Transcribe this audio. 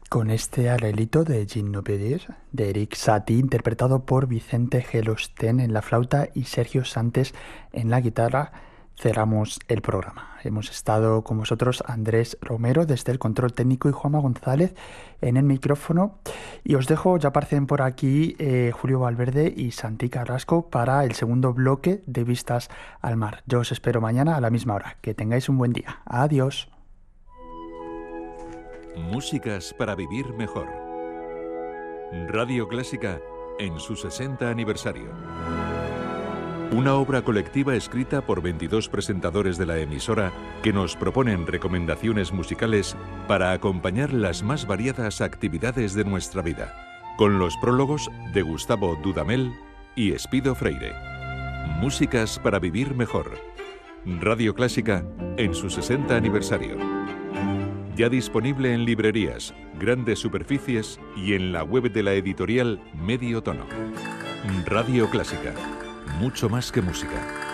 con este Arreglito de Gin no pedir, de Eric Satie, interpretado por Vicente Gelostén en la flauta y Sergio Santes en la guitarra, cerramos el programa. Hemos estado con vosotros Andrés Romero desde el control técnico y Juanma González en el micrófono. Y os dejo, ya aparecen por aquí Julio Valverde y Santi Carrasco para el segundo bloque de Vistas al Mar. Yo os espero mañana a la misma hora. Que tengáis un buen día. Adiós. Músicas para vivir mejor. Radio Clásica en su 60 aniversario. Una obra colectiva escrita por 22 presentadores de la emisora que nos proponen recomendaciones musicales para acompañar las más variadas actividades de nuestra vida, con los prólogos de Gustavo Dudamel y Espido Freire. Músicas para vivir mejor. Radio Clásica en su 60 aniversario. Ya disponible en librerías, grandes superficies y en la web de la editorial Medio Tono. Radio Clásica. Mucho más que música.